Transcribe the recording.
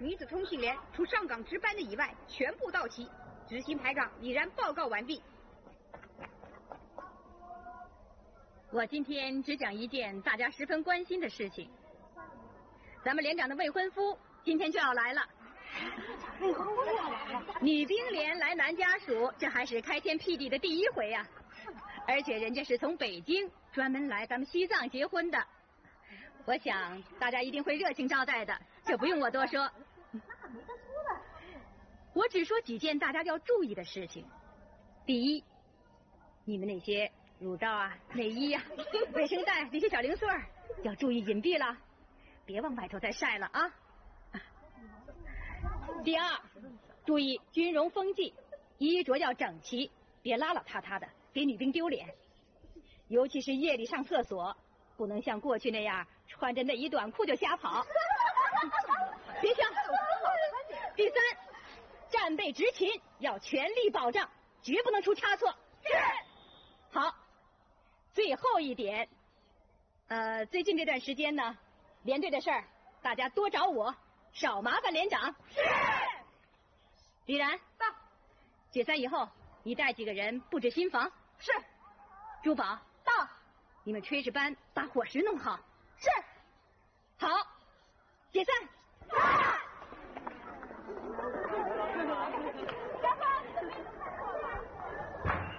女子通讯连除上岗值班的以外，全部到齐。执行排长李然报告完毕。 我今天只讲一件大家十分关心的事情。咱们连长的未婚夫今天就要来了。 未婚夫要来了？ 女兵连来男家属，这还是开天辟地的第一回呀！而且人家是从北京专门来咱们西藏结婚的。我想大家一定会热情招待的，这不用我多说。 那没得说了。 我只说几件大家要注意的事情。第一，你们那些乳罩啊、内衣啊、卫生袋这些小零碎要注意隐蔽了，别往外头再晒了啊。第二，注意军容风纪，衣着要整齐，别邋邋遢遢的，给女兵丢脸。尤其是夜里上厕所，不能像过去那样穿着内衣短裤就瞎跑。别笑。第三，战备执勤要全力保障，绝不能出差错。是。好，最后一点，最近这段时间呢，连队的事儿大家多找我，少麻烦连长。是。李然到。解散以后，你带几个人布置新房。是。珠宝到。你们炊事班把伙食弄好。是。好，解散。